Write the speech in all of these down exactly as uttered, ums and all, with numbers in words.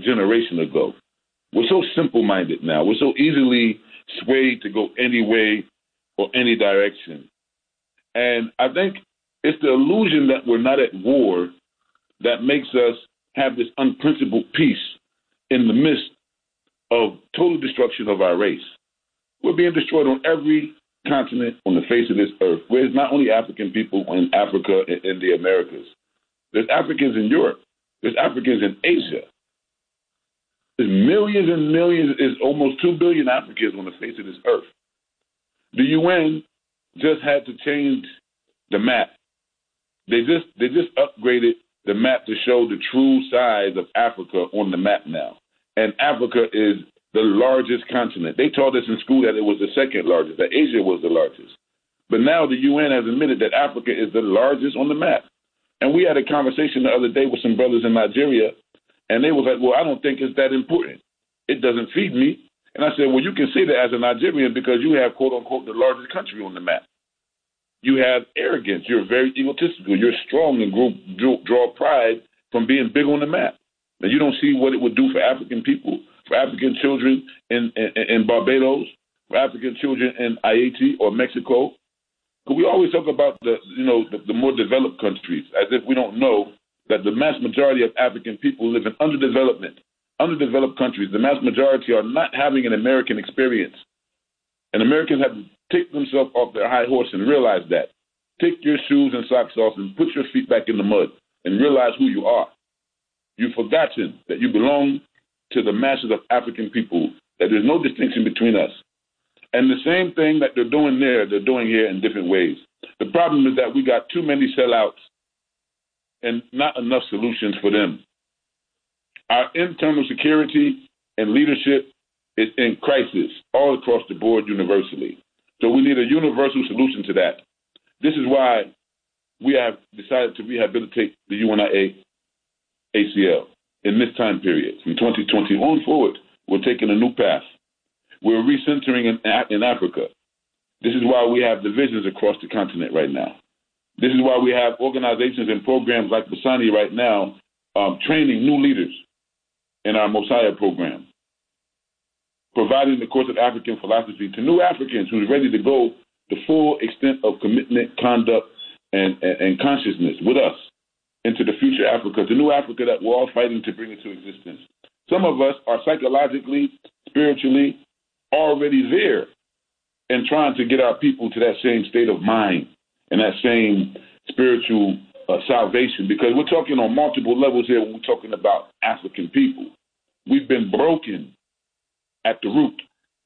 generation ago. We're so simple-minded now. We're so easily swayed to go any way or any direction. And I think it's the illusion that we're not at war that makes us have this unprincipled peace in the midst of total destruction of our race. We're being destroyed on every continent on the face of this earth. There's not only African people in Africa and in the Americas. There's Africans in Europe. There's Africans in Asia. There's millions and millions, there's almost two billion Africans on the face of this earth. The U N just had to change the map. They just they just upgraded the map to show the true size of Africa on the map now. And Africa is the largest continent. They taught us in school that it was the second largest, that Asia was the largest. But now the U N has admitted that Africa is the largest on the map. And we had a conversation the other day with some brothers in Nigeria, and they was like, well, I don't think it's that important. It doesn't feed me. And I said, well, you can say that as a Nigerian because you have, quote unquote, the largest country on the map. You have arrogance. You're very egotistical. You're strong and grow, draw, draw pride from being big on the map. And you don't see what it would do for African people, for African children in, in, in Barbados, for African children in Haiti or Mexico. Because we always talk about the, you know, the, the more developed countries as if we don't know that the mass majority of African people live in underdevelopment, underdeveloped countries. The mass majority are not having an American experience. And Americans have to take themselves off their high horse and realize that. Take your shoes and socks off and put your feet back in the mud and realize who you are. You've forgotten that you belong to the masses of African people, that there's no distinction between us. And the same thing that they're doing there, they're doing here in different ways. The problem is that we got too many sellouts and not enough solutions for them. Our internal security and leadership is in crisis all across the board universally. So we need a universal solution to that. This is why we have decided to rehabilitate the U N I A A C L in this time period. From twenty twenty on forward, we're taking a new path. We're recentering in, in Africa. This is why we have divisions across the continent right now. This is why we have organizations and programs like Basani right now um, training new leaders in our Mosiah program, providing the course of African philosophy to new Africans who's ready to go the full extent of commitment, conduct, and, and, and consciousness with us into the future Africa, the new Africa that we're all fighting to bring into existence. Some of us are psychologically, spiritually already there and trying to get our people to that same state of mind and that same spiritual uh, salvation, because we're talking on multiple levels here when we're talking about African people. We've been broken at the root.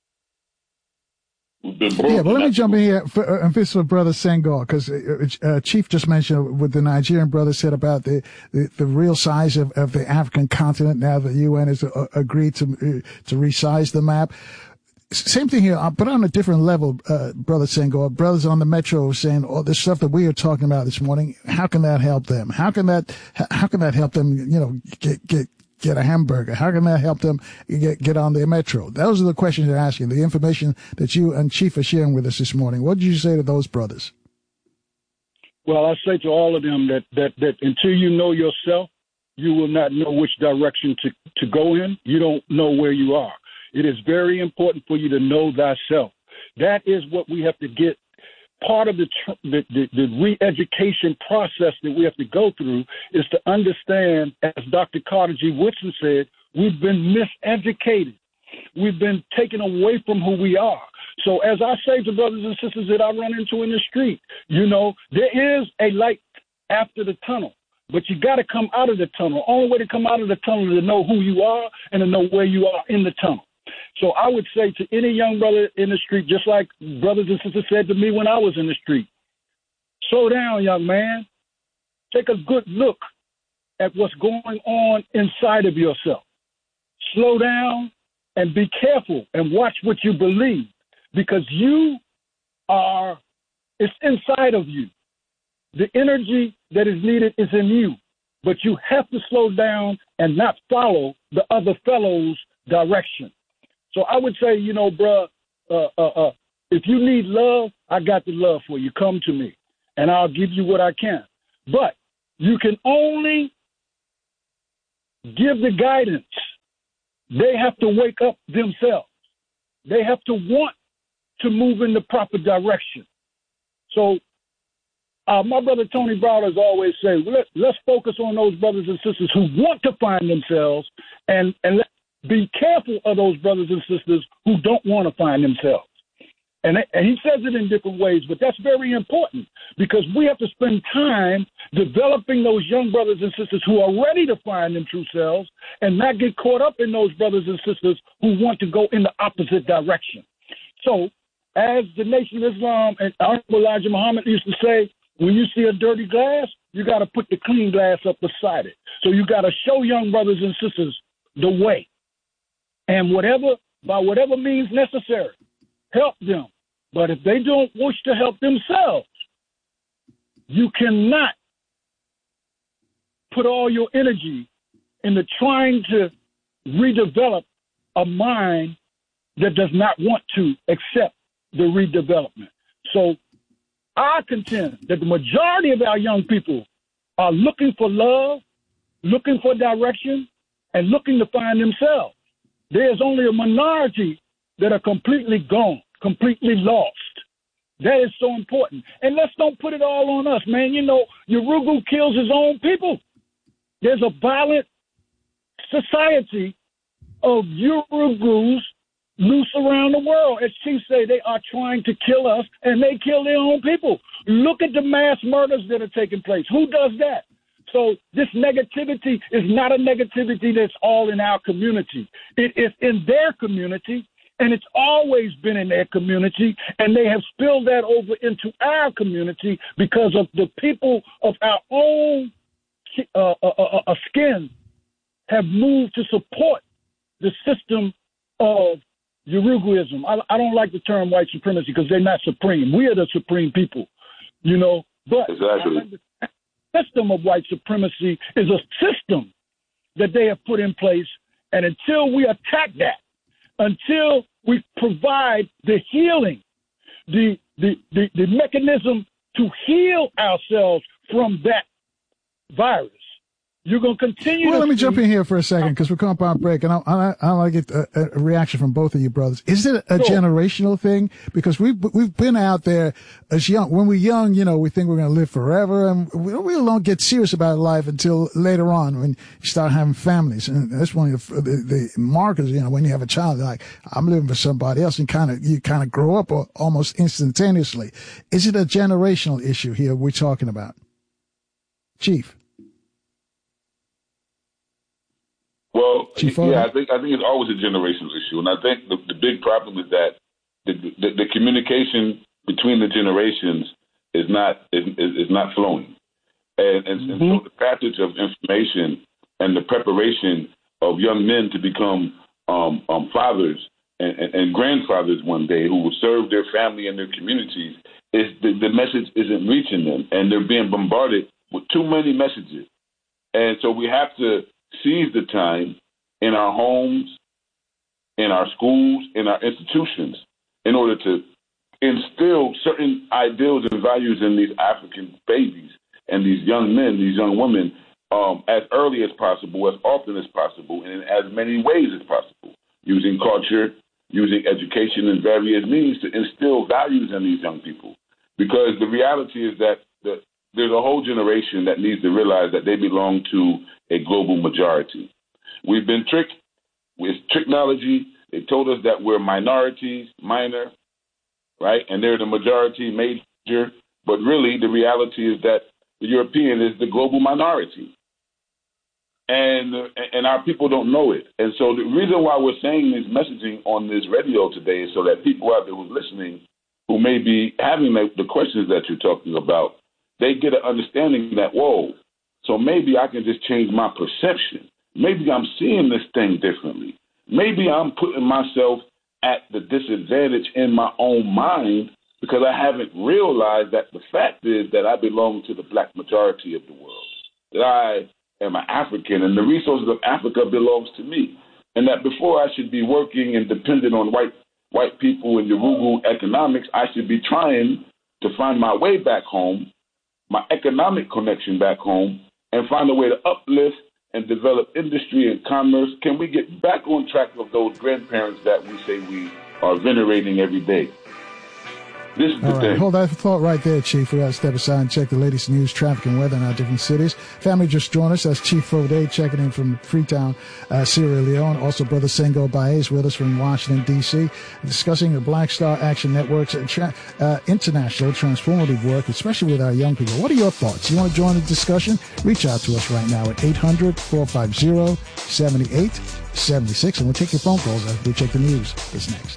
We've been broken. Yeah, but let me jump in here for, uh, and this for Brother Senghor, because uh, uh, Chief just mentioned what the Nigerian brother said about the, the, the real size of, of the African continent. Now the U N has uh, agreed to uh, to resize the map. Same thing here, but on a different level, uh, Brother Senghor. Brothers on the Metro are saying all this stuff that we are talking about this morning. How can that help them? How can that, how can that help them, you know, get, get, get a hamburger? How can that help them get, get on the Metro? Those are the questions they're asking, the information that you and Chief are sharing with us this morning. What did you say to those brothers? Well, I say to all of them that, that, that until you know yourself, you will not know which direction to, to go in. You don't know where you are. It is very important for you to know thyself. That is what we have to get. Part of the, the, the, the re-education process that we have to go through is to understand, as Doctor Carter G. Woodson said, we've been miseducated. We've been taken away from who we are. So as I say to brothers and sisters that I run into in the street, you know, there is a light after the tunnel, but you got to come out of the tunnel. The only way to come out of the tunnel is to know who you are and to know where you are in the tunnel. So I would say to any young brother in the street, just like brothers and sisters said to me when I was in the street, slow down, young man. Take a good look at what's going on inside of yourself. Slow down and be careful and watch what you believe, because you are, it's inside of you. The energy that is needed is in you, but you have to slow down and not follow the other fellow's direction. So I would say, you know, bruh, uh, uh, uh, if you need love, I got the love for you. Come to me, and I'll give you what I can. But you can only give the guidance they have to wake up themselves. They have to want to move in the proper direction. So uh, my brother Tony Browder's always say, Let, let's focus on those brothers and sisters who want to find themselves, and, and let's be careful of those brothers and sisters who don't want to find themselves. And, and he says it in different ways, but that's very important because we have to spend time developing those young brothers and sisters who are ready to find them true selves and not get caught up in those brothers and sisters who want to go in the opposite direction. So as the Nation of Islam and Honorable Elijah Muhammad used to say, when you see a dirty glass, you got to put the clean glass up beside it. So you got to show young brothers and sisters the way. And whatever, by whatever means necessary, help them. But if they don't wish to help themselves, you cannot put all your energy into trying to redevelop a mind that does not want to accept the redevelopment. So I contend that the majority of our young people are looking for love, looking for direction, and looking to find themselves. There's only a minority that are completely gone, completely lost. That is so important. And let's don't put it all on us, man. You know, Yurugu kills his own people. There's a violent society of Yurugus loose around the world. As Chief say, they are trying to kill us, and they kill their own people. Look at the mass murders that are taking place. Who does that? So this negativity is not a negativity that's all in our community. It is in their community, and it's always been in their community, and they have spilled that over into our community because of the people of our own uh, uh, uh, uh, skin have moved to support the system of Yuruguism. I, I don't like the term white supremacy because they're not supreme. We are the supreme people, you know. But exactly. the system of white supremacy is a system that they have put in place, and until we attack that, until we provide the healing, the the the, the mechanism to heal ourselves from that virus, you're going to continue. Well, to let me see- jump in here for a second because we're coming up on break, and I, I, I want to get a, a reaction from both of you brothers. Is it a Sure. generational thing? Because we've we've been out there as young. When we're young, you know, we think we're going to live forever, and we don't really don't get serious about life until later on when you start having families. And that's one of the, the, the markers. You know, when you have a child, you're like, I'm living for somebody else, and kind of you kind of grow up almost instantaneously. Is it a generational issue here we're talking about, Chief? Well, Chief yeah, Oda? I think I think it's always a generational issue, and I think the, the big problem is that the, the, the communication between the generations is not is, is not flowing, and, and, Mm-hmm. and so the passage of information and the preparation of young men to become um, um, fathers and, and, and grandfathers one day who will serve their family and their communities is the, the message isn't reaching them, and they're being bombarded with too many messages, and so we have to seize the time in our homes, in our schools, in our institutions, in order to instill certain ideals and values in these African babies and these young men, these young women, um, as early as possible, as often as possible, and in as many ways as possible, using culture, using education and various means to instill values in these young people. Because the reality is that the there's a whole generation that needs to realize that they belong to a global majority. We've been tricked with technology. They told us that we're minorities, minor, right? And they're the majority, major. But really, the reality is that the European is the global minority. And, and our people don't know it. And so the reason why we're saying this messaging on this radio today is so that people out there who's listening who may be having the, the questions that you're talking about, they get an understanding that, whoa, so maybe I can just change my perception. Maybe I'm seeing this thing differently. Maybe I'm putting myself at the disadvantage in my own mind because I haven't realized that the fact is that I belong to the black majority of the world, that I am an African and the resources of Africa belongs to me, and that before I should be working and dependent on white white people in Yurugu economics, I should be trying to find my way back home, my economic connection back home, and find a way to uplift and develop industry and commerce? Can we get back on track of those grandparents that we say we are venerating every day? This is the All right, thing. hold that thought right there, Chief. We got to step aside and check the latest news, traffic, and weather in our different cities. Family just joined us. That's Chief Fode checking in from Freetown, uh, Sierra Leone. Also, Brother Sengo Baez with us from Washington, D C, discussing the Black Star Action Network's tra- uh, international transformative work, especially with our young people. What are your thoughts? You want to join the discussion? Reach out to us right now at eight hundred, four five zero, seven eight seven six, and we'll take your phone calls as we check the news. It's next.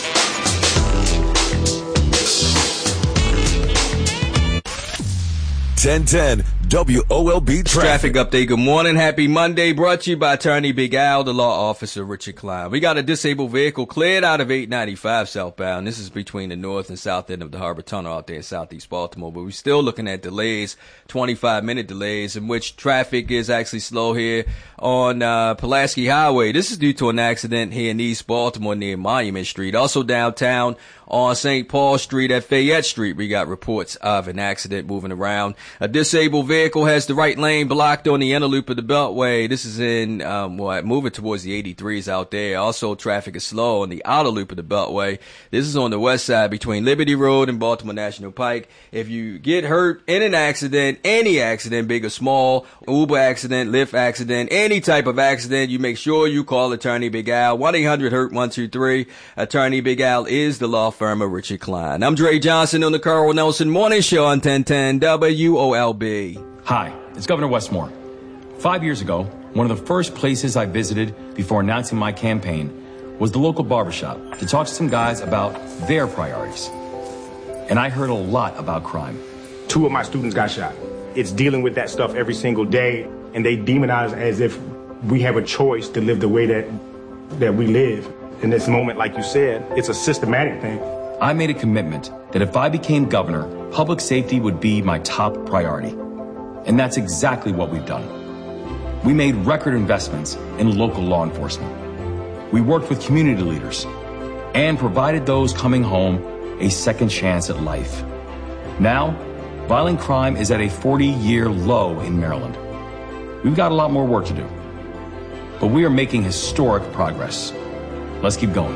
ten ten W O L B Traffic. Traffic update. Good morning. Happy Monday. Brought to you by Attorney Big Al, the law officer Richard Klein. We got a disabled vehicle cleared out of eight ninety-five southbound. This is between the north and south end of the Harbor Tunnel out there in southeast Baltimore. But we're still looking at delays, twenty-five minute delays, in which traffic is actually slow here on uh, Pulaski Highway. This is due to an accident here in East Baltimore near Monument Street. Also downtown on Saint Paul Street at Fayette Street, we got reports of an accident moving around. A disabled vehicle has the right lane blocked on the inner loop of the Beltway. This is in, um, what, moving towards the eighty-threes out there. Also, traffic is slow on the outer loop of the Beltway. This is on the west side between Liberty Road and Baltimore National Pike. If you get hurt in an accident, any accident, big or small, Uber accident, Lyft accident, any type of accident, you make sure you call Attorney Big Al. one eight hundred hurt one two three. Attorney Big Al is the law firm of Richard Klein. I'm Dre Johnson on the Carl Nelson Morning Show on ten ten W O L B. Hi, it's Governor Westmore. Five years ago, one of the first places I visited before announcing my campaign was the local barbershop to talk to some guys about their priorities. And I heard a lot about crime. Two of my students got shot. It's dealing with that stuff every single day, and they demonize as if we have a choice to live the way that that we live. In this moment, like you said, it's a systematic thing. I made a commitment that if I became governor, public safety would be my top priority. And that's exactly what we've done. We made record investments in local law enforcement. We worked with community leaders and provided those coming home a second chance at life. Now, violent crime is at a forty-year low in Maryland. We've got a lot more work to do, but we are making historic progress. Let's keep going.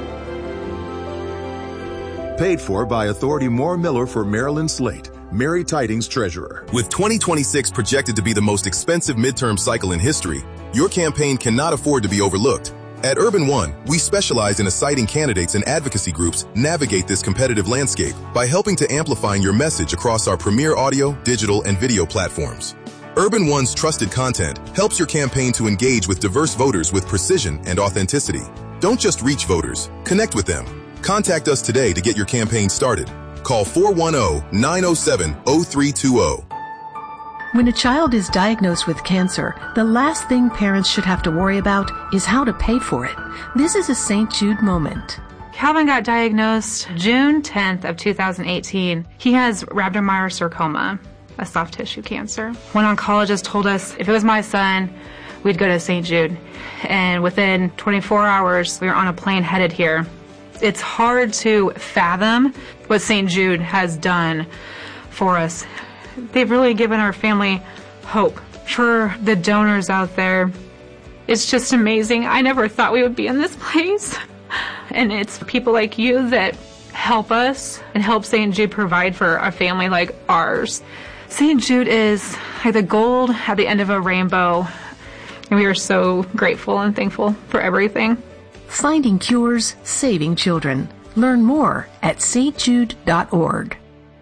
Paid for by Authority Moore Miller for Maryland Slate. Mary Tidings, Treasurer. With twenty twenty-six projected to be the most expensive midterm cycle in history, your campaign cannot afford to be overlooked. At Urban One, we specialize in assigning candidates and advocacy groups navigate this competitive landscape by helping to amplify your message across our premier audio, digital, and video platforms. Urban One's trusted content helps your campaign to engage with diverse voters with precision and authenticity. Don't just reach voters, connect with them. Contact us today to get your campaign started. Call four one zero, nine zero seven, zero three two zero. When a child is diagnosed with cancer, the last thing parents should have to worry about is how to pay for it. This is a Saint Jude moment. Calvin got diagnosed June tenth of two thousand eighteen. He has rhabdomyosarcoma, a soft tissue cancer. One oncologist told us if it was my son, we'd go to Saint Jude. And within twenty-four hours, we were on a plane headed here. It's hard to fathom what Saint Jude has done for us. They've really given our family hope. For the donors out there, it's just amazing. I never thought we would be in this place. And it's people like you that help us and help Saint Jude provide for a family like ours. Saint Jude is like the gold at the end of a rainbow. And we are so grateful and thankful for everything. Finding cures, saving children. Learn more at s t jude dot org.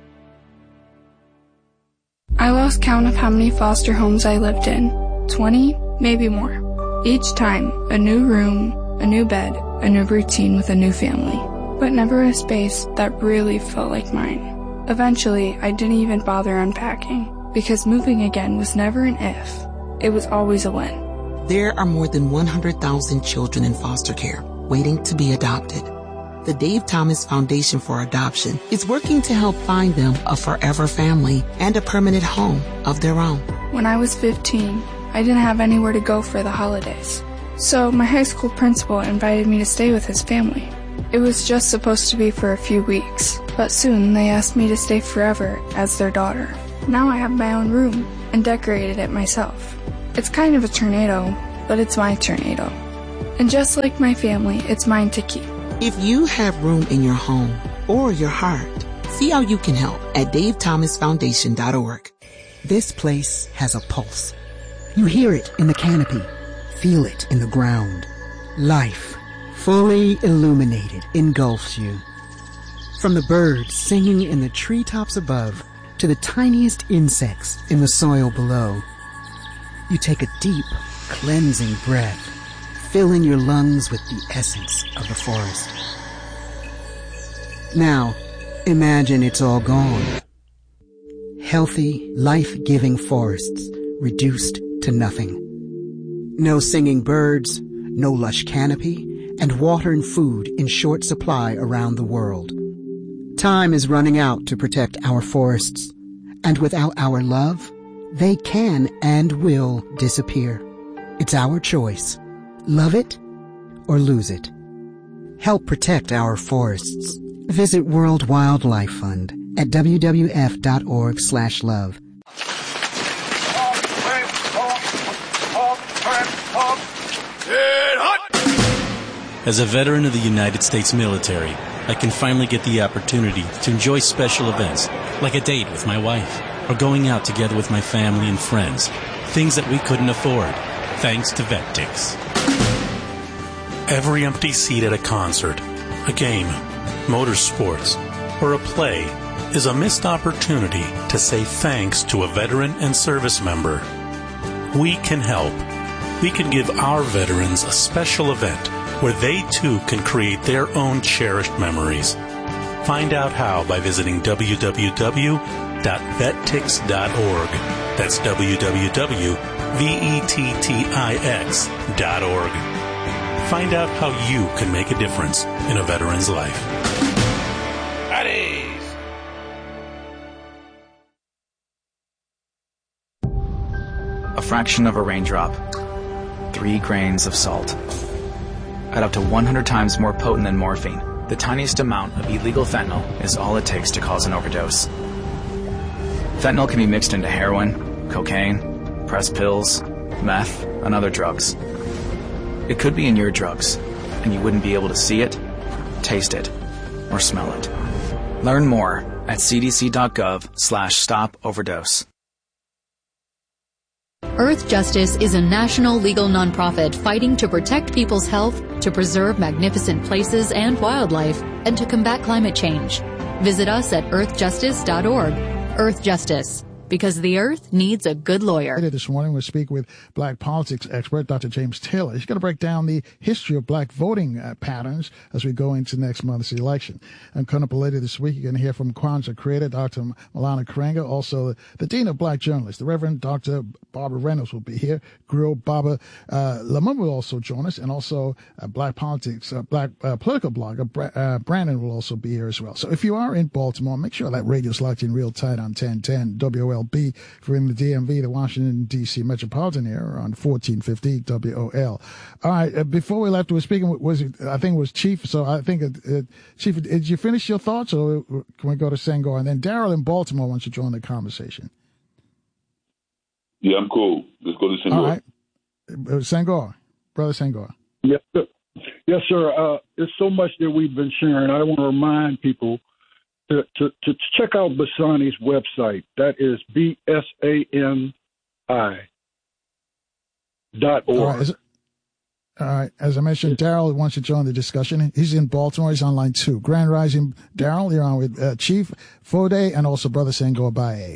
I lost count of how many foster homes I lived in. twenty, maybe more. Each time, a new room, a new bed, a new routine with a new family. But never a space that really felt like mine. Eventually, I didn't even bother unpacking, because moving again was never an if. It was always a when. There are more than one hundred thousand children in foster care waiting to be adopted. The Dave Thomas Foundation for Adoption is working to help find them a forever family and a permanent home of their own. When I was fifteen, I didn't have anywhere to go for the holidays. So my high school principal invited me to stay with his family. It was just supposed to be for a few weeks, but soon they asked me to stay forever as their daughter. Now I have my own room and decorated it myself. It's kind of a tornado, but it's my tornado. And just like my family, it's mine to keep. If you have room in your home or your heart, see how you can help at dave thomas foundation dot org. This place has a pulse. You hear it in the canopy, feel it in the ground. Life, fully illuminated, engulfs you. From the birds singing in the treetops above to the tiniest insects in the soil below, you take a deep, cleansing breath, filling your lungs with the essence of the forest. Now, imagine it's all gone. Healthy, life-giving forests reduced to nothing. No singing birds, no lush canopy, and water and food in short supply around the world. Time is running out to protect our forests, and without our love, they can and will disappear. It's our choice. Love it or lose it. Help protect our forests. Visit World Wildlife Fund at w w f dot org slash love. As a veteran of the United States military, I can finally get the opportunity to enjoy special events, like a date with my wife, or going out together with my family and friends, things that we couldn't afford, thanks to VetTix. Every empty seat at a concert, a game, motorsports, or a play is a missed opportunity to say thanks to a veteran and service member. We can help. We can give our veterans a special event where they too can create their own cherished memories. Find out how by visiting w w w dot vettix dot org. That's w w w dot vettix dot org. Find out how you can make a difference in a veteran's life. A fraction of a raindrop. Three grains of salt. At up to one hundred times more potent than morphine, the tiniest amount of illegal fentanyl is all it takes to cause an overdose. Fentanyl can be mixed into heroin, cocaine, pressed pills, meth, and other drugs. It could be in your drugs, and you wouldn't be able to see it, taste it, or smell it. Learn more at c d c dot gov slash stop overdose. Earth Justice is a national legal nonprofit fighting to protect people's health, to preserve magnificent places and wildlife, and to combat climate change. Visit us at earth justice dot org. Earth Justice, because the earth needs a good lawyer. This morning we'll speak with black politics expert Doctor James Taylor. He's going to break down the history of black voting uh, patterns as we go into next month's election. And coming up later this week, you're going to hear from Kwanzaa creator Doctor Maulana Karenga, also the Dean of Black Journalists, the Reverend Doctor Barbara Reynolds will be here. Griot Baba uh, Lamum will also join us, and also uh, black politics, uh, black uh, political blogger Bra- uh, Brandon will also be here as well. So if you are in Baltimore, make sure that radio's locked in real tight on ten ten W O L B. If you're in the D M V, the Washington, D C metropolitan area, on fourteen fifty W O L. All right, uh, before we left, we were speaking, was it, I think it was Chief, so I think, uh, uh, Chief, did you finish your thoughts, or can we go to Senghor? And then Daryl in Baltimore wants to join the conversation. Yeah, I'm cool. Let's go to Senghor. All right. Uh, Senghor, Brother Senghor. Yes, sir. Yes, sir. Uh, there's so much that we've been sharing. I want to remind people to, to, to check out Basani's website. That is B S A N I dot org. All right. As, all right. As I mentioned, Daryl wants to join the discussion. He's in Baltimore. He's on line two. Grand Rising, Daryl, you're on with uh, Chief Fode and also Brother Senghor Baye.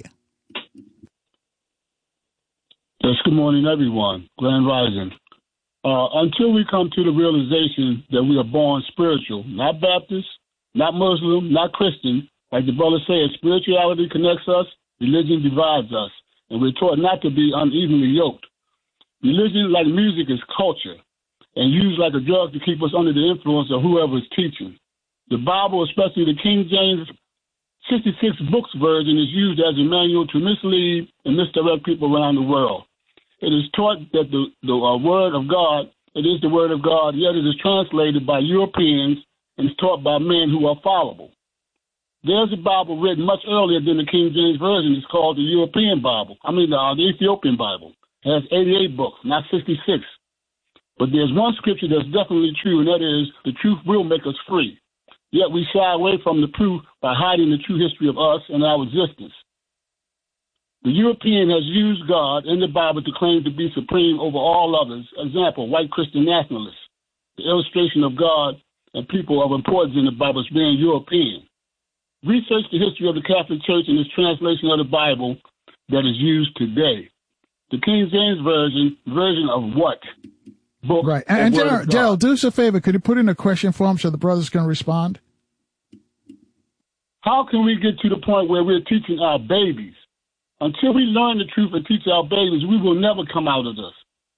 Yes, good morning, everyone. Grand Rising. Uh, until we come to the realization that we are born spiritual, not Baptist, not Muslim, not Christian, like the brother said, spirituality connects us, religion divides us, and we're taught not to be unevenly yoked. Religion, like music, is culture, and used like a drug to keep us under the influence of whoever is teaching. The Bible, especially the King James sixty-six books version, is used as a manual to mislead and misdirect people around the world. It is taught that the, the uh, word of God, it is the word of God, yet it is translated by Europeans and is taught by men who are fallible. There's a Bible written much earlier than the King James Version. It's called the European Bible. I mean, the, uh, the Ethiopian Bible. has eighty-eight books, not sixty-six. But there's one scripture that's definitely true, and that is the truth will make us free. Yet we shy away from the truth by hiding the true history of us and our existence. The European has used God in the Bible to claim to be supreme over all others. Example, white Christian nationalists. The illustration of God and people of importance in the Bible is being European. Research the history of the Catholic Church and its translation of the Bible that is used today. The King James Version, version of what? Book right. And, and Gerald, Gerald, do us a favor. Could you put in a question for him so the brothers can respond? How can we get to the point where we're teaching our babies? Until we learn the truth and teach our babies, we will never come out of this.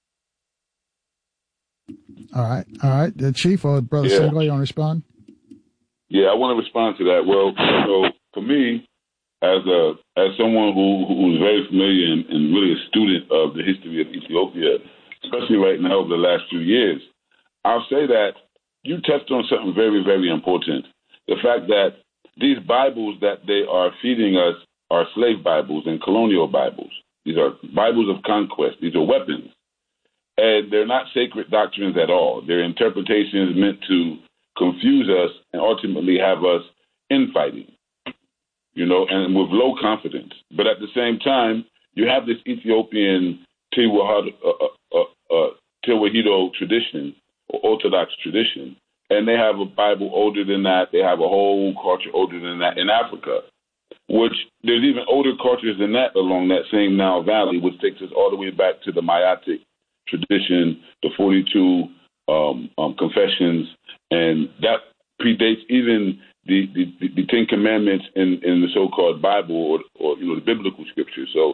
All right. All right. The Chief or Brother Yeah. Senghor, you want to respond? Yeah, I want to respond to that. Well, so for me, as a as someone who who's very familiar and, and really a student of the history of Ethiopia, especially right now over the last few years, I'll say that you touched on something very, very important. The fact that these Bibles that they are feeding us are slave Bibles and colonial Bibles. These are Bibles of conquest. These are weapons. And they're not sacred doctrines at all. Their interpretation is meant to confuse us and ultimately have us infighting, you know, and with low confidence. But at the same time, you have this Ethiopian Tewahedo uh, uh, uh, Tewahedo tradition or Orthodox tradition, and they have a Bible older than that. They have a whole culture older than that in Africa, which there's even older cultures than that along that same Nile Valley, which takes us all the way back to the Mayatic tradition, the forty-two um, um, confessions, and that predates even the, the, the Ten Commandments in, in the so-called Bible or, or, you know, the biblical scriptures. So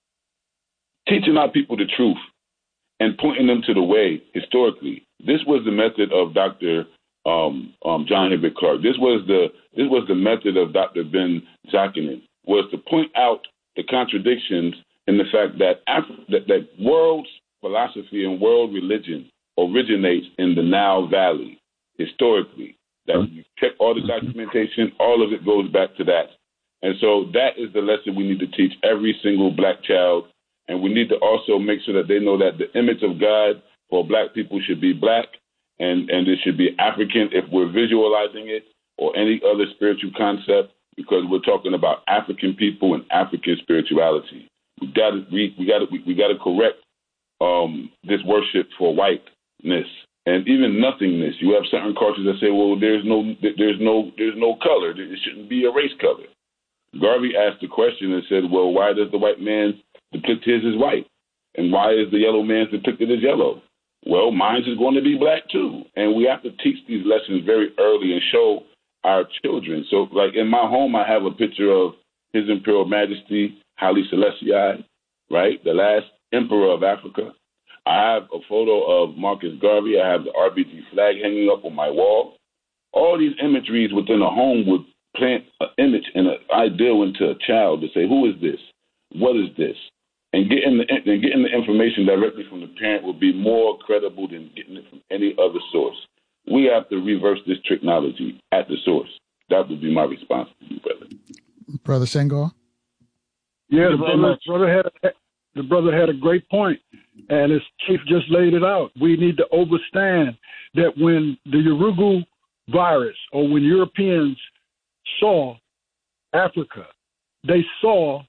teaching our people the truth and pointing them to the way historically, this was the method of Doctor Um, um, John Hibbert Clark. This was the this was the method of Doctor Ben Zakinen, was to point out the contradictions in the fact that Af- that, that world philosophy and world religion originates in the Nile Valley historically. That you check all the documentation, all of it goes back to that. And so that is the lesson we need to teach every single black child. And we need to also make sure that they know that the image of God for black people should be black, and, and it should be African if we're visualizing it, or any other spiritual concept, because we're talking about African people and African spirituality. We got to we, we got to we, we got to correct um, this worship for whiteness and even nothingness. You have certain cultures that say, "Well, there's no there's no there's no color. It shouldn't be a race color." Garvey asked the question and said, "Well, why does the white man depict his as white, and why is the yellow man depicted as yellow?" Well, mine is going to be black too, and we have to teach these lessons very early and show our children. So, like in my home, I have a picture of His Imperial Majesty Haile Selassie, right, the last emperor of Africa. I have a photo of Marcus Garvey. I have the R B G flag hanging up on my wall. All these imageries within a home would plant an image and an ideal into a child to say, who is this? What is this? And getting the and getting the information directly from the parent would be more credible than getting it from any other source. We have to reverse this technology at the source. That would be my response to you, brother. Brother Senghor? Yeah, the brother, brother had a, the brother had a great point, and his chief just laid it out. We need to understand that when the Urugu virus, or when Europeans saw Africa, they saw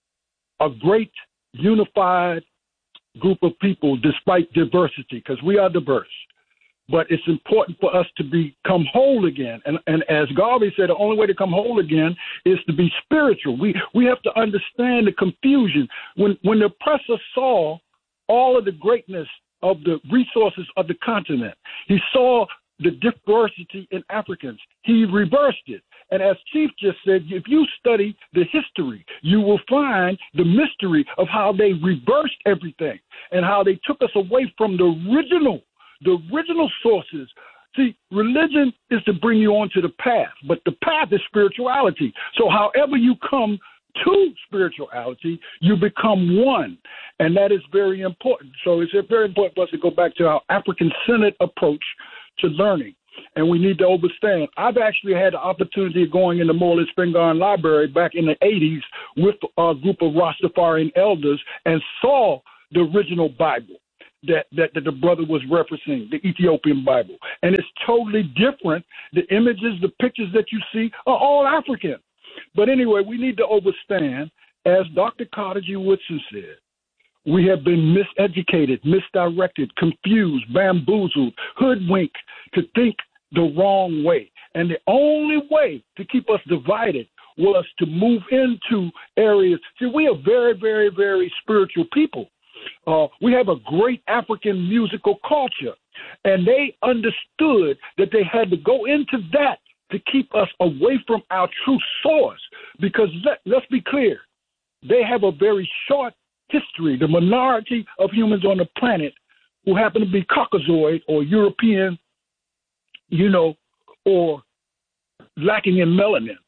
a great unified group of people despite diversity, because we are diverse. But it's important for us to become whole again. And, and as Garvey said, the only way to come whole again is to be spiritual. We we have to understand the confusion. When when the oppressor saw all of the greatness of the resources of the continent, he saw the diversity in Africans. He reversed it. And as Chief just said, if you study the history, you will find the mystery of how they reversed everything and how they took us away from the original, the original sources. See, religion is to bring you onto the path, but the path is spirituality. So however you come to spirituality, you become one. And that is very important. So it's very important for us to go back to our African-centered approach to learning. And we need to understand. I've actually had the opportunity of going in the Moreland Spingarn Library back in the eighties with a group of Rastafarian elders and saw the original Bible that, that, that the brother was referencing, the Ethiopian Bible. And it's totally different. The images, the pictures that you see are all African. But anyway, we need to understand, as Doctor Carter G. Woodson said, we have been miseducated, misdirected, confused, bamboozled, hoodwinked to think the wrong way. And the only way to keep us divided was to move into areas. See, we are very, very, very spiritual people. Uh, we have a great African musical culture, and they understood that they had to go into that to keep us away from our true source. Because let, let's be clear, they have a very short history. The minority of humans on the planet who happen to be Caucasoid or European, you know, or lacking in melanin,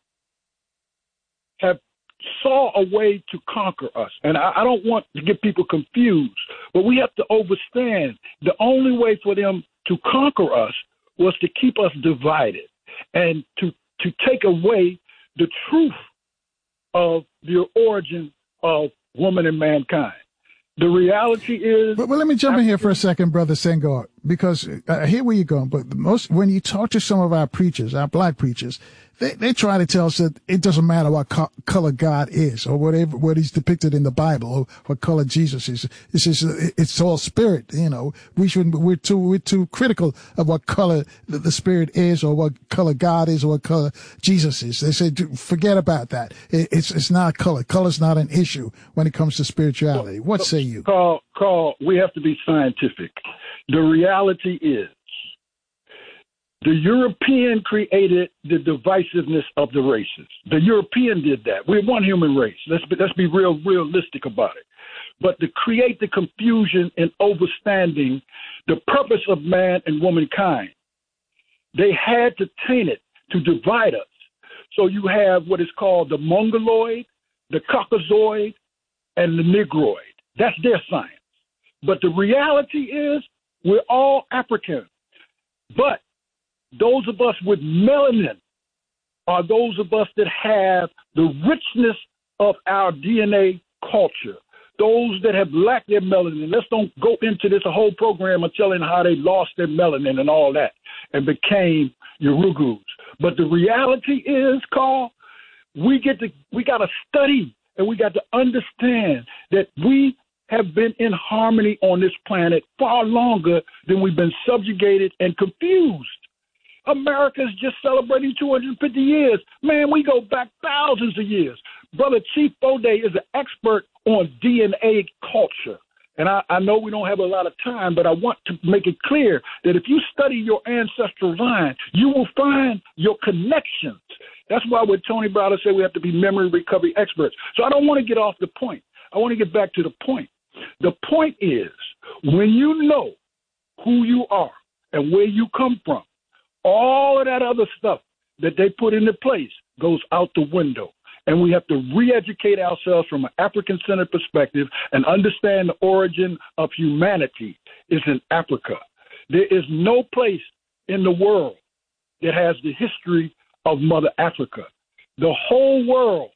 have saw a way to conquer us. And I, I don't want to get people confused, but we have to understand the only way for them to conquer us was to keep us divided and to, to take away the truth of the origin of woman and mankind. The reality is... But, but let me jump in here for a second, Brother Senghor, because I hear where you're going, but most when you talk to some of our preachers, our black preachers, they, they try to tell us that it doesn't matter what co- color God is or whatever, what he's depicted in the Bible or what color Jesus is. It's just, it's all spirit, you know. We shouldn't, we're too, we're too critical of what color the, the spirit is or what color God is or what color Jesus is. They say, forget about that. It, it's, it's not color. Color's not an issue when it comes to spirituality. What say you? Carl, Carl, we have to be scientific. The reality is, the European created the divisiveness of the races. The European did that. We're one human race. Let's be, let's be real realistic about it. But to create the confusion and overstanding the purpose of man and womankind, they had to taint it to divide us. So you have what is called the Mongoloid, the Caucasoid, and the Negroid. That's their science. But the reality is we're all African. But those of us with melanin are those of us that have the richness of our D N A culture. Those that have lacked their melanin. Let's don't go into this whole program of telling how they lost their melanin and all that and became Yurugus. But the reality is, Carl, we get to we got to study and we got to understand that we have been in harmony on this planet far longer than we've been subjugated and confused. America's just celebrating two hundred fifty years. Man, we go back thousands of years. Brother Chief Bode is an expert on D N A culture. And I, I know we don't have a lot of time, but I want to make it clear that if you study your ancestral line, you will find your connections. That's why what Tony Browder said, we have to be memory recovery experts. So I don't want to get off the point. I want to get back to the point. The point is, when you know who you are and where you come from, all of that other stuff that they put into place goes out the window. And we have to re-educate ourselves from an African-centered perspective and understand the origin of humanity is in Africa. There is no place in the world that has the history of Mother Africa. The whole world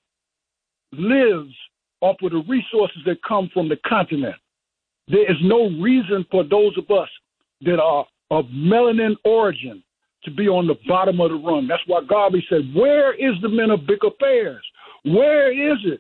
lives off of the resources that come from the continent. There is no reason for those of us that are of melanin origin to be on the bottom of the rung. That's why Garvey said, where is the men of big affairs? Where is it?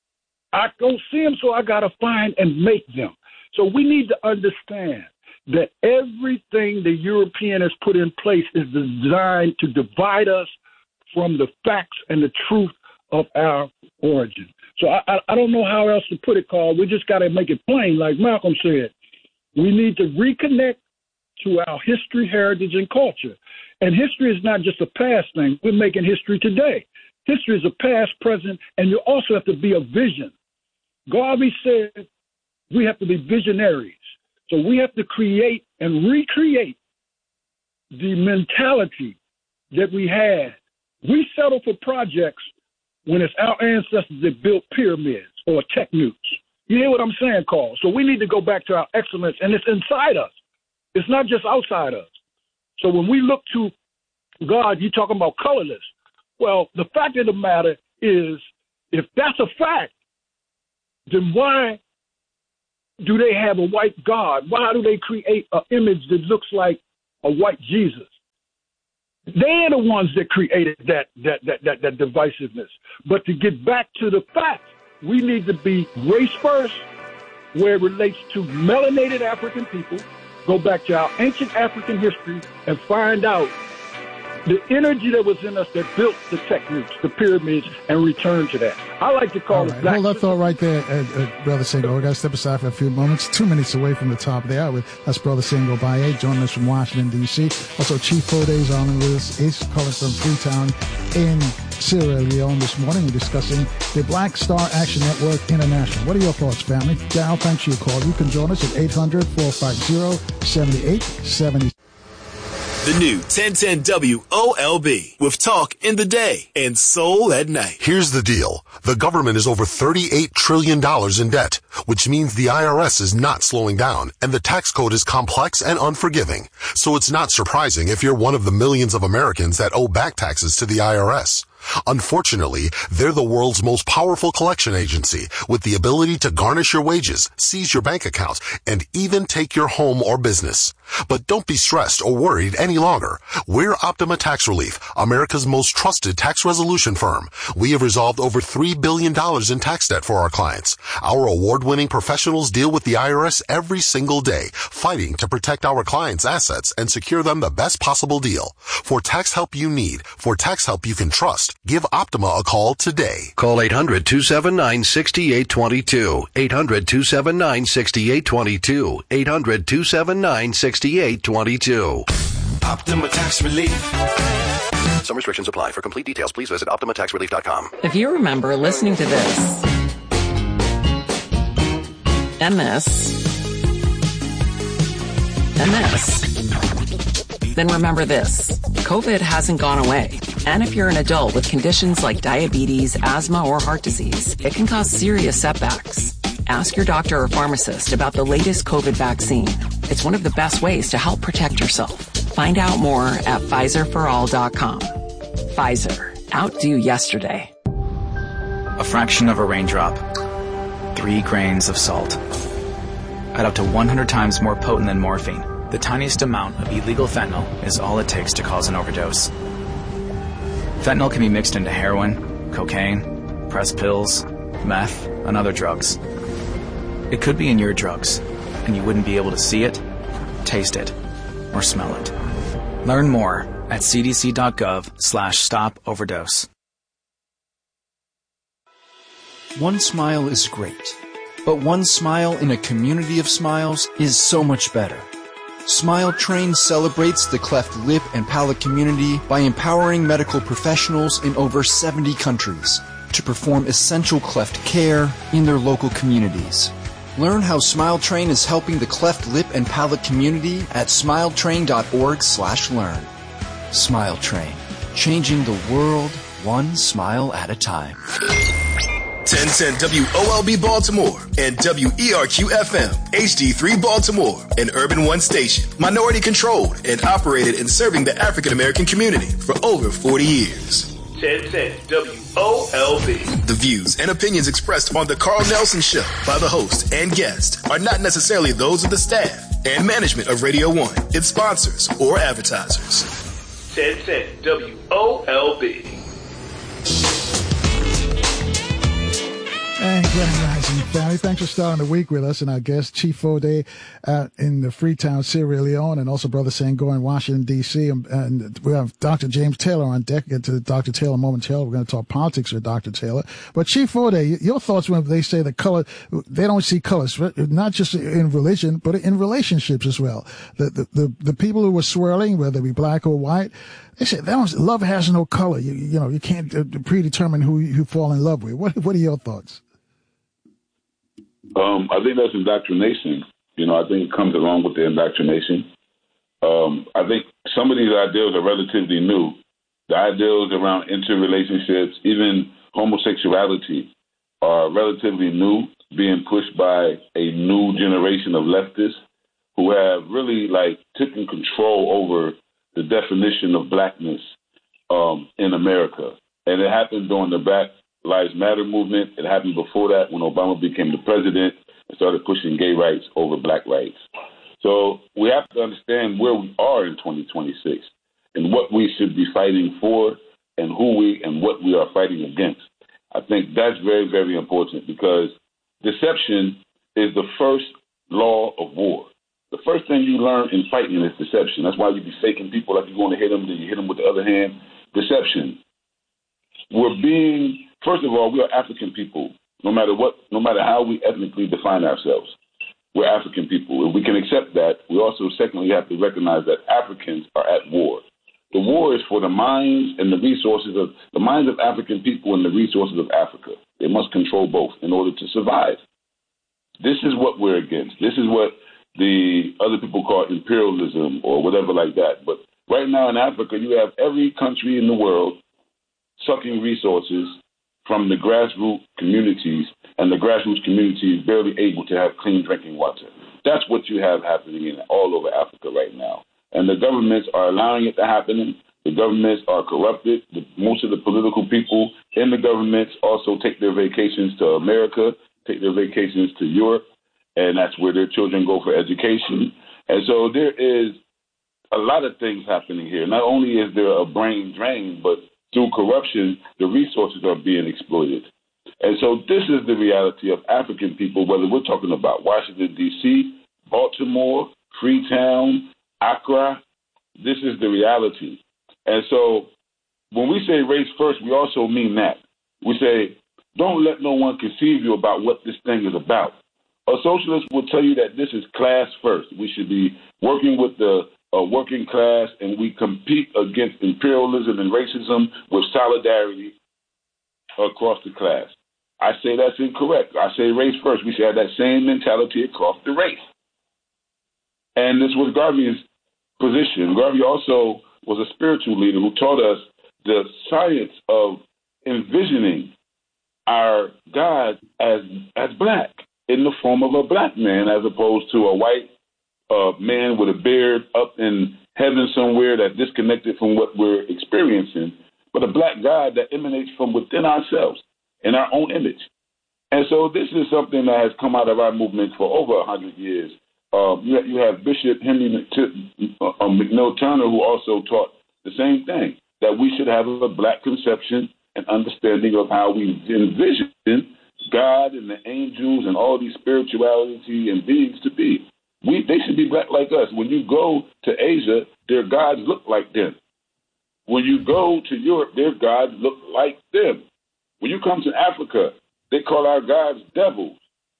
I don't see them, so I got to find and make them. So we need to understand that everything the European has put in place is designed to divide us from the facts and the truth of our origin. So I, I, I don't know how else to put it, Carl. We just got to make it plain, like Malcolm said. We need to reconnect to our history, heritage, and culture. And history is not just a past thing. We're making history today. History is a past, present, and you also have to be a vision. Garvey said we have to be visionaries. So we have to create and recreate the mentality that we had. We settle for projects when it's our ancestors that built pyramids or techniques. You hear what I'm saying, Carl? So we need to go back to our excellence, and it's inside us. It's not just outside us. So when we look to God, you're talking about colorless. Well, the fact of the matter is, if that's a fact, then why do they have a white God? Why do they create an image that looks like a white Jesus? They're the ones that created that that, that that that divisiveness. But to get back to the facts, we need to be race first, where it relates to melanated African people. Go back to our ancient African history and find out the energy that was in us that built the techniques, the pyramids, and return to that. I like to call right. it black. Hold that thought right there, uh, uh, Brother Singo. We've got to step aside for a few moments. Two minutes away from the top of the hour. That's Brother Singo Baye joining us from Washington, D C Also, Chief Foday is on with us. He's calling from Freetown in Sierra Leone this morning. We're discussing the Black Star Action Network International. What are your thoughts, family? Gal, thanks for your call. You can join us at eight hundred, four five zero, seven eight seven zero. The new ten ten W O L B with talk in the day and soul at night. Here's the deal. The government is over thirty-eight trillion dollars in debt, which means the I R S is not slowing down, and the tax code is complex and unforgiving. So it's not surprising if you're one of the millions of Americans that owe back taxes to the I R S. Unfortunately, they're the world's most powerful collection agency with the ability to garnish your wages, seize your bank accounts, and even take your home or business. But don't be stressed or worried any longer. We're Optima Tax Relief, America's most trusted tax resolution firm. We have resolved over three billion dollars in tax debt for our clients. Our award-winning professionals deal with the I R S every single day, fighting to protect our clients' assets and secure them the best possible deal. For tax help you need, for tax help you can trust, give Optima a call today. Call eight hundred, two seven nine, six eight two two. eight hundred, two seven nine, six eight two two. eight hundred, two seven nine, six eight two two. Optima Tax Relief. Some restrictions apply. For complete details, please visit optima tax relief dot com. If you remember listening to this and this and this, then remember this. COVID hasn't gone away. And if you're an adult with conditions like diabetes, asthma, or heart disease, it can cause serious setbacks. Ask your doctor or pharmacist about the latest COVID vaccine. It's one of the best ways to help protect yourself. Find out more at Pfizer for all dot com. Pfizer. Outdo yesterday. A fraction of a raindrop. Three grains of salt. At up to one hundred times more potent than morphine, the tiniest amount of illegal fentanyl is all it takes to cause an overdose. Fentanyl can be mixed into heroin, cocaine, pressed pills, meth, and other drugs. It could be in your drugs, and you wouldn't be able to see it, taste it, or smell it. Learn more at cdc.gov slash stop overdose. One smile is great, but one smile in a community of smiles is so much better. Smile Train celebrates the cleft lip and palate community by empowering medical professionals in over seventy countries to perform essential cleft care in their local communities. Learn how Smile Train is helping the cleft lip and palate community at smiletrain.org slash learn. Smile Train, changing the world one smile at a time. ten ten W O L B Baltimore and W E R Q F M H D three Baltimore, an Urban One station, minority controlled and operated in serving the African American community for over forty years. ten ten W O L B. The views and opinions expressed on the Carl Nelson Show by the host and guest are not necessarily those of the staff and management of Radio One, its sponsors, or advertisers. ten ten W O L B. And Grand Rising family, thanks for starting the week with us and our guest, Chief Foday out in the Freetown, Sierra Leone, and also Brother Senghor in Washington, D C. And, and we have Doctor James Taylor on deck. Get to Doctor Taylor momentarily. We're going to talk politics with Doctor Taylor. But Chief Foday, your thoughts when they say the color, they don't see colors, not just in religion, but in relationships as well. The, the, the, the people who were swirling, whether it be black or white, they say they don't, love has no color. You, you know, you can't uh, predetermine who you fall in love with. What, what are your thoughts? Um, I think that's indoctrination. You know, I think it comes along with the indoctrination. Um, I think some of these ideals are relatively new. The ideals around interrelationships, even homosexuality, are relatively new, being pushed by a new generation of leftists who have really, like, taken control over the definition of blackness um, in America. And it happened during the Black Lives Matter movement. It happened before that when Obama became the president and started pushing gay rights over black rights. So we have to understand where we are in twenty twenty-six and what we should be fighting for and who we and what we are fighting against. I think that's very, very important because deception is the first law of war. The first thing you learn in fighting is deception. That's why you be faking people like you're going to hit them, then you hit them with the other hand. Deception. We're being, first of all, we are African people, no matter what, no matter how we ethnically define ourselves. We're African people. If we can accept that, we also, secondly, have to recognize that Africans are at war. The war is for the minds and the resources of the minds of African people and the resources of Africa. They must control both in order to survive. This is what we're against. This is what the other people call imperialism or whatever like that. But right now in Africa, you have every country in the world sucking resources from the grassroots communities, and the grassroots community is barely able to have clean drinking water. That's what you have happening in all over Africa right now. And the governments are allowing it to happen. The governments are corrupted. The, most of the political people in the governments also take their vacations to America, take their vacations to Europe, and that's where their children go for education. And so there is a lot of things happening here. Not only is there a brain drain, but through corruption, the resources are being exploited. And so this is the reality of African people, whether we're talking about Washington, D C, Baltimore, Freetown, Accra. This is the reality. And so when we say race first, we also mean that. We say, don't let no one conceive you about what this thing is about. A socialist will tell you that this is class first. We should be working with the uh, working class, and we compete against imperialism and racism with solidarity across the class. I say that's incorrect. I say race first. We should have that same mentality across the race. And this was Garvey's position. Garvey also was a spiritual leader who taught us the science of envisioning our God as as black, in the form of a black man, as opposed to a white uh, man with a beard up in heaven somewhere that's disconnected from what we're experiencing, but a black God that emanates from within ourselves in our own image. And so this is something that has come out of our movement for over one hundred years. Um, you, you have Bishop Henry uh, McNeil Turner, who also taught the same thing, that we should have a black conception and understanding of how we envision God and the angels and all these spirituality and beings to be. We, they should be black like us. When you go to Asia, their gods look like them. When you go to Europe, their gods look like them. When you come to Africa, they call our gods devils.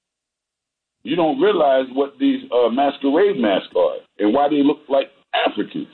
You don't realize what these uh, masquerade masks are and why they look like Africans.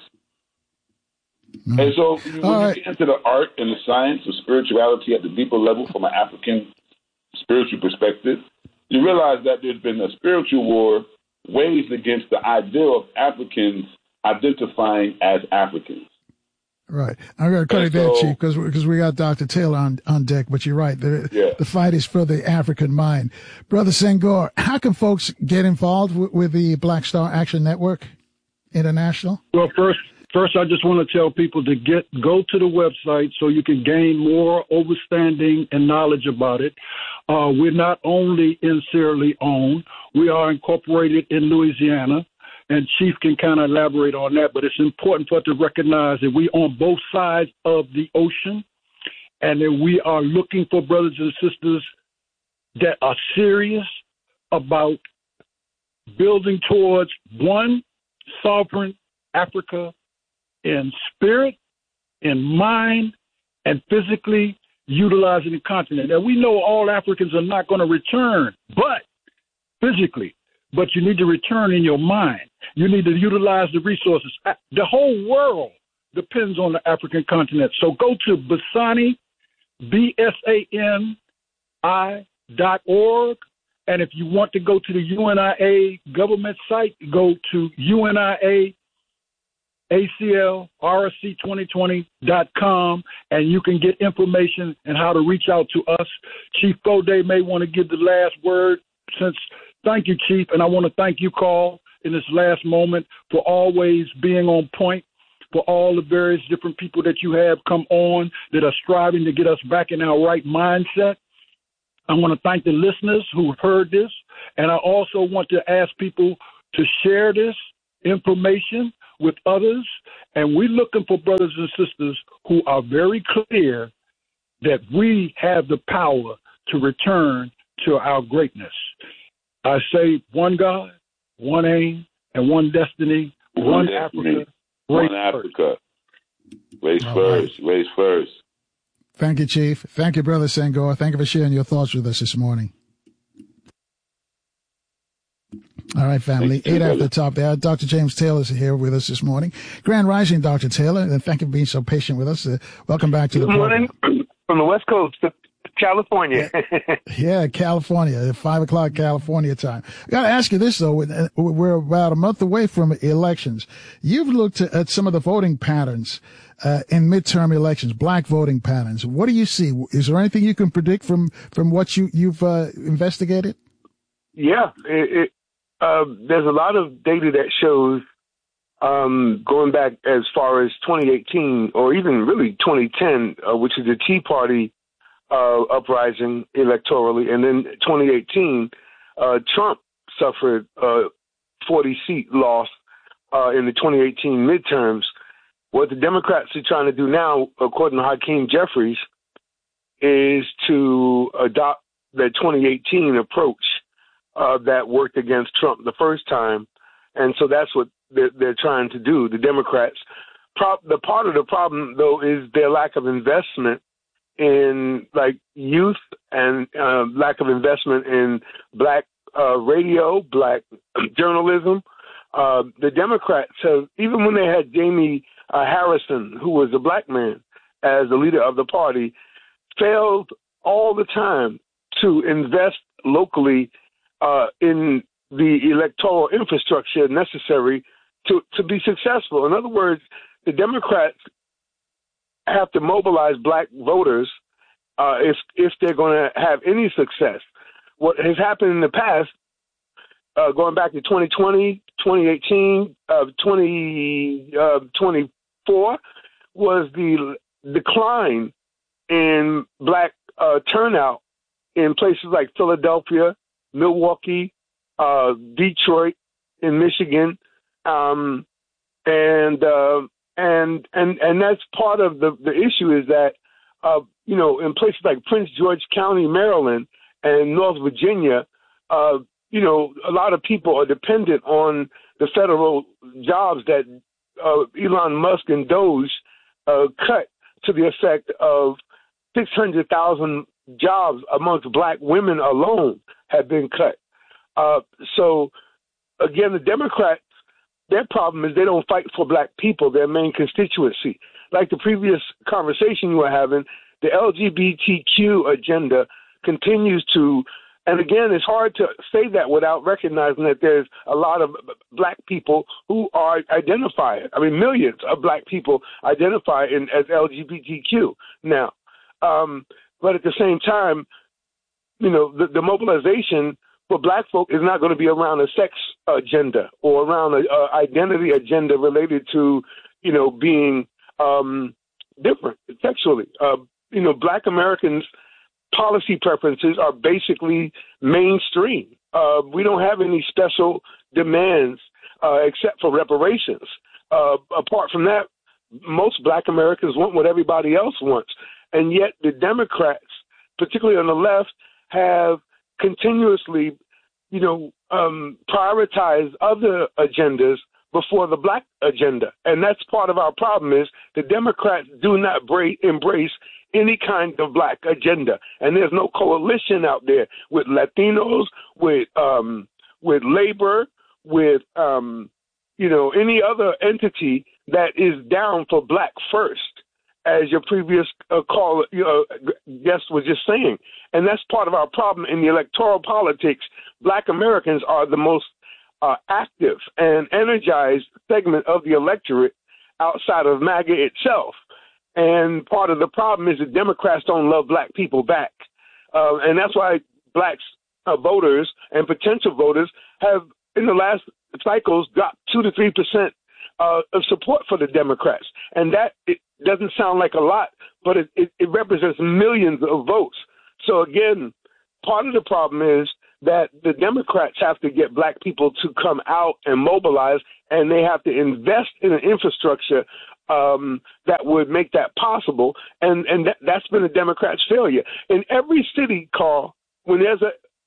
Mm. And so when you right. get into the art and the science of spirituality at the deeper level from an African spiritual perspective, you realize that there's been a spiritual war waged against the ideal of Africans identifying as Africans. Right. I'm going to cut it there, Chief, because because we got Doctor Taylor on, on deck. But you're right. The, yeah. the fight is for the African mind. Brother Senghor, how can folks get involved with, with the Black Star Action Network International? Well, first, first, I just want to tell people to get go to the website so you can gain more understanding and knowledge about it. Uh, we're not only in Sierra Leone, we are incorporated in Louisiana. And Chief can kind of elaborate on that, but it's important for us to recognize that we on both sides of the ocean and that we are looking for brothers and sisters that are serious about building towards one sovereign Africa in spirit, in mind, and physically utilizing the continent. And we know all Africans are not going to return, but physically. But you need to return in your mind. You need to utilize the resources. The whole world depends on the African continent. So go to Basani, B S A N I dot org. And if you want to go to the U N I A government site, go to U N I A A C L R S C twenty twenty dot com, and you can get information and how to reach out to us. Chief Goday may want to give the last word since. Thank you, Chief, and I want to thank you, Carl, in this last moment for always being on point, for all the various different people that you have come on that are striving to get us back in our right mindset. I want to thank the listeners who heard this, And I also want to ask people to share this information with others. And we're looking for brothers and sisters who are very clear that we have the power to return to our greatness. I say one God, one aim, and one destiny, one, one destiny, Africa, one Africa. Race first, right. race first. Thank you, Chief. Thank you, Brother Senghor. Thank you for sharing your thoughts with us this morning. All right, family. Eight after the top there. Doctor James Taylor is here with us this morning. Grand Rising, Doctor Taylor, and thank you for being so patient with us. Uh, welcome back to Good the program. morning from the West Coast to California. Yeah, California, five o'clock California time. I got to ask you this, though. We're about a month away from elections. You've looked at some of the voting patterns uh, in midterm elections, black voting patterns. What do you see? Is there anything you can predict from, from what you, you've uh, investigated? Yeah, it, it Uh, there's a lot of data that shows um, going back as far as twenty eighteen or even really twenty ten, uh, which is the Tea Party uh, uprising electorally. And then twenty eighteen, uh, Trump suffered a forty seat loss uh, in the twenty eighteen midterms. What the Democrats are trying to do now, according to Hakeem Jeffries, is to adopt the twenty eighteen approach Uh, that worked against Trump the first time. And so that's what they're, they're trying to do, the Democrats. Pro- the part of the problem, though, is their lack of investment in, like, youth and uh, lack of investment in black uh, radio, black journalism. Uh, the Democrats have, even when they had Jamie uh, Harrison, who was a black man, as the leader of the party, failed all the time to invest locally Uh, in the electoral infrastructure necessary to, to be successful. In other words, the Democrats have to mobilize black voters uh, if if they're going to have any success. What has happened in the past, uh, going back to twenty twenty, twenty eighteen, uh, twenty twenty-four, was the decline in black uh, turnout in places like Philadelphia, Milwaukee, uh, Detroit, in Michigan, um, and uh, and and and that's part of the, the issue is that uh, you know, in places like Prince George County, Maryland, and North Virginia, uh, you know, a lot of people are dependent on the federal jobs that uh, Elon Musk and Doge uh, cut to the effect of six hundred thousand jobs amongst black women alone have been cut. Uh, so, again, the Democrats, their problem is they don't fight for black people, their main constituency. Like the previous conversation you were having, the L G B T Q agenda continues to, and again, it's hard to say that without recognizing that there's a lot of black people who are identified. I mean, millions of black people identify in, as L G B T Q now. Um, but at the same time, you know, the, the mobilization for black folk is not going to be around a sex agenda or around an identity agenda related to, you know, being um, different sexually. Uh, you know, black Americans' policy preferences are basically mainstream. Uh, we don't have any special demands uh, except for reparations. Uh, apart from that, most black Americans want what everybody else wants. And yet the Democrats, particularly on the left, have continuously, you know, um, prioritized other agendas before the black agenda. And that's part of our problem is the Democrats do not bra- embrace any kind of black agenda. And there's no coalition out there with Latinos, with um, with labor, with, um, you know, any other entity that is down for black first, as your previous uh, call, you know, guest was just saying. And that's part of our problem in the electoral politics. Black Americans are the most uh, active and energized segment of the electorate outside of MAGA itself. And part of the problem is that Democrats don't love black people back. Uh, and that's why black uh, voters and potential voters have, in the last cycles, got two to three percent uh, of support for the Democrats. And that it doesn't sound like a lot, but it, it, it represents millions of votes. So again, part of the problem is that the Democrats have to get black people to come out and mobilize, and they have to invest in an infrastructure um, that would make that possible. And, and that, that's been the Democrats' failure. In every city, Carl, when there's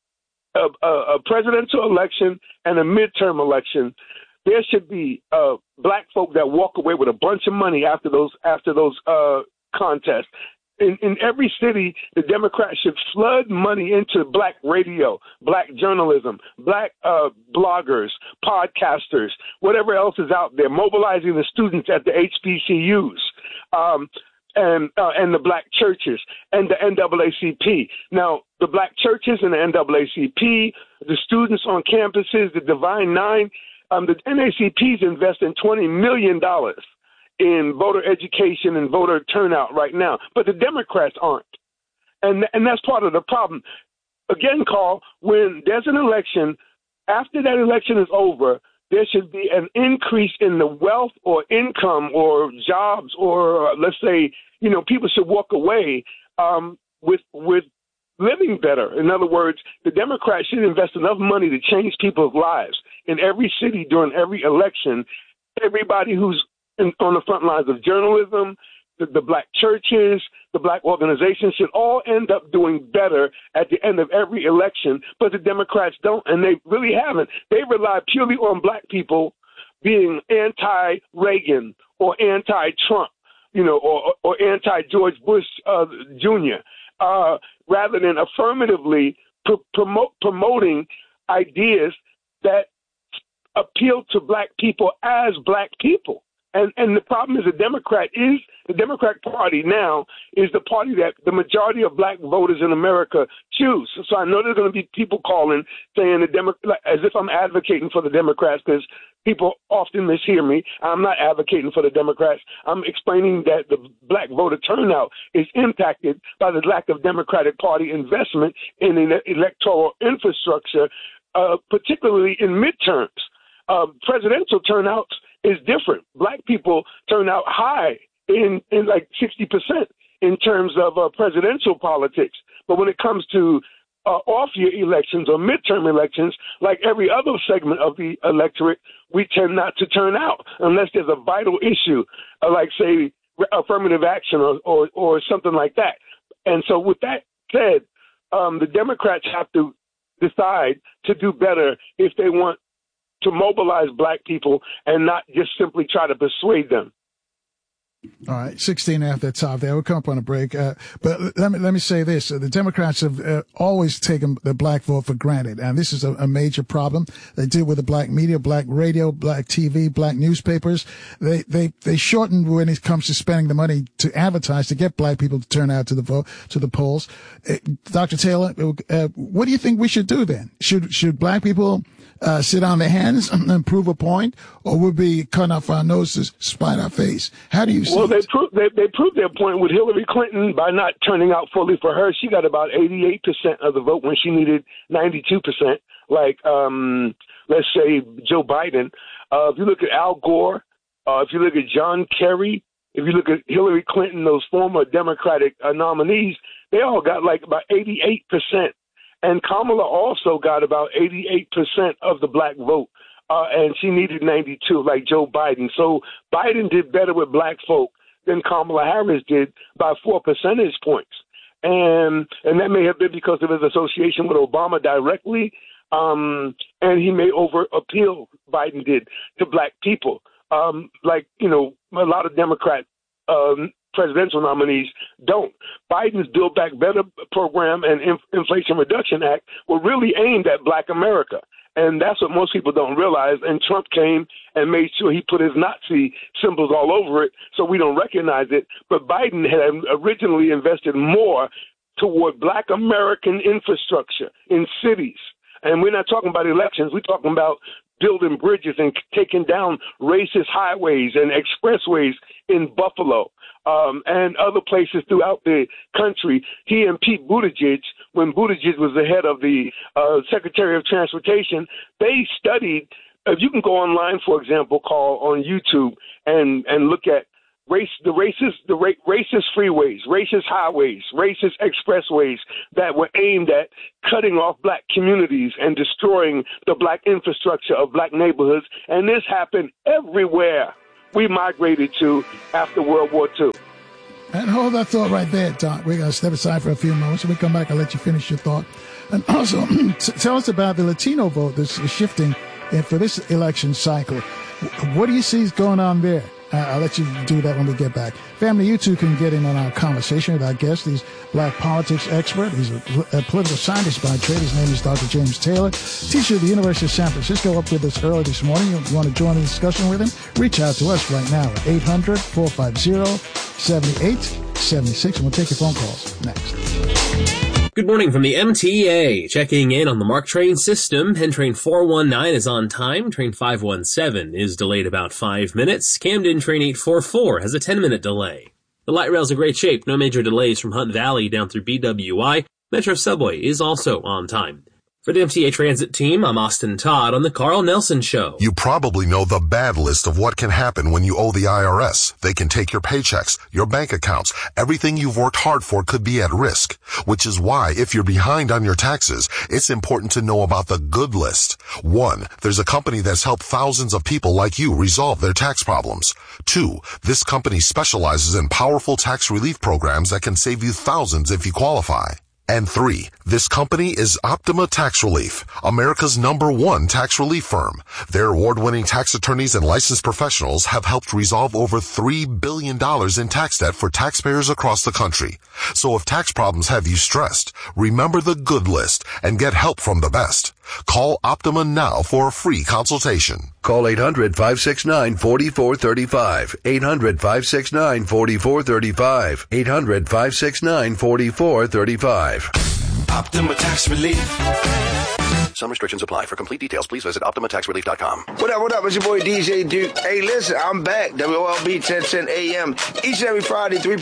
a, a, a presidential election and a midterm election, there should be uh, black folk that walk away with a bunch of money after those after those uh, contests. In, in every city, the Democrats should flood money into black radio, black journalism, black uh, bloggers, podcasters, whatever else is out there, mobilizing the students at the H B C Us. Um, and uh, and the black churches and the N double A C P. Now, the black churches and the N double A C P, the students on campuses, the Divine Nine, um, the N double A C Ps invest in twenty million dollars in voter education and voter turnout right now, but the Democrats aren't. And, and that's part of the problem. Again, Carl, when there's an election, after that election is over, there should be an increase in the wealth or income or jobs or, uh, let's say, you know, people should walk away um, with with living better. In other words, the Democrats should invest enough money to change people's lives. In every city during every election, everybody who's in, on the front lines of journalism, the, the black churches, the black organizations should all end up doing better at the end of every election, but the Democrats don't, and they really haven't. They rely purely on black people being anti-Reagan or anti-Trump, you know, or, or anti-George Bush uh, Junior, uh, rather than affirmatively pr- promote, promoting ideas that appeal to black people as black people. And and the problem is the Democrat is the Democratic Party now is the party that the majority of black voters in America choose. So I know there's going to be people calling saying the Demo- as if I'm advocating for the Democrats, because people often mishear me. I'm not advocating for the Democrats. I'm explaining that the black voter turnout is impacted by the lack of Democratic Party investment in an electoral infrastructure, uh, particularly in midterms. Uh, presidential turnouts is different. Black people turn out high in, in like sixty percent in terms of uh, presidential politics. But when it comes to uh, off-year elections or midterm elections, like every other segment of the electorate, we tend not to turn out unless there's a vital issue, uh, like, say, affirmative action or, or, or something like that. And so with that said, um, the Democrats have to decide to do better if they want to mobilize black people and not just simply try to persuade them. All right, sixteen after the top there. We'll come up on a break. Uh, but let me let me say this. The Democrats have uh, always taken the black vote for granted, and this is a, a major problem. They deal with the black media, black radio, black T V, black newspapers. They they they shorten when it comes to spending the money to advertise to get black people to turn out to the vote to the polls. Uh, Doctor Taylor, uh, what do you think we should do then? Should should black people uh, sit on their hands and prove a point, or would we cut off our noses, spite our face? How do you see Well, it? they proved they, they proved their point with Hillary Clinton by not turning out fully for her. She got about eighty-eight percent of the vote when she needed ninety-two percent. Like, um, let's say Joe Biden. Uh, if you look at Al Gore, uh, if you look at John Kerry, if you look at Hillary Clinton, those former Democratic uh, nominees, they all got like about eighty-eight percent. And Kamala also got about eighty-eight percent of the black vote. Uh, and she needed ninety-two, like Joe Biden. So Biden did better with black folk than Kamala Harris did by four percentage points. And and that may have been because of his association with Obama directly. Um, and he may over appeal, Biden did, to black people. Um, like, you know, a lot of Democrat um, presidential nominees don't. Biden's Build Back Better program and Inf- Inflation Reduction Act were really aimed at black America. And that's what most people don't realize. And Trump came and made sure he put his Nazi symbols all over it so we don't recognize it. But Biden had originally invested more toward black American infrastructure in cities. And we're not talking about elections. We're talking about building bridges and taking down racist highways and expressways in Buffalo um, and other places throughout the country. He and Pete Buttigieg, when Buttigieg was the head of the uh, Secretary of Transportation, they studied. If you can go online, for example, call on YouTube and, and look at race, the racist, the ra- racist freeways, racist highways, racist expressways that were aimed at cutting off black communities and destroying the black infrastructure of black neighborhoods. And this happened everywhere we migrated to after World War Two. And hold that thought right there, Doc. We're going to step aside for a few moments. When we come back, I'll let you finish your thought. And also, tell us about the Latino vote that's shifting for this election cycle. What do you see is going on there? Uh, I'll let you do that when we get back. Family, you two can get in on our conversation with our guest. He's black politics expert. He's a, a political scientist by trade. His name is Doctor James Taylor, teacher at the University of San Francisco, up with us early this morning. If you want to join the discussion with him, reach out to us right now at eight hundred, four five zero, seven eight seven six, and we'll take your phone calls next. Good morning from the M T A. Checking in on the MARC train system. Penn Train four one nine is on time. Train five one seven is delayed about five minutes. Camden Train eight four four has a ten minute delay. The light rail's in great shape. No major delays from Hunt Valley down through B W I. Metro Subway is also on time. For the M T A Transit team, I'm Austin Todd on the Carl Nelson Show. You probably know the bad list of what can happen when you owe the I R S. They can take your paychecks, your bank accounts. Everything you've worked hard for could be at risk, which is why if you're behind on your taxes, it's important to know about the good list. One, there's a company that's helped thousands of people like you resolve their tax problems. Two, this company specializes in powerful tax relief programs that can save you thousands if you qualify. And three, this company is Optima Tax Relief, America's number one tax relief firm. Their award-winning tax attorneys and licensed professionals have helped resolve over three billion dollars in tax debt for taxpayers across the country. So if tax problems have you stressed, remember the good list and get help from the best. Call Optima now for a free consultation. Call eight hundred, five six nine, four four three five. eight hundred, five six nine, four four three five. eight hundred, five six nine, four four three five. Optima Tax Relief. Some restrictions apply. For complete details, please visit optima tax relief dot com. What up, what up? It's your boy D J Duke. Hey, listen, I'm back. W O L B ten ten A M. Each and every Friday, three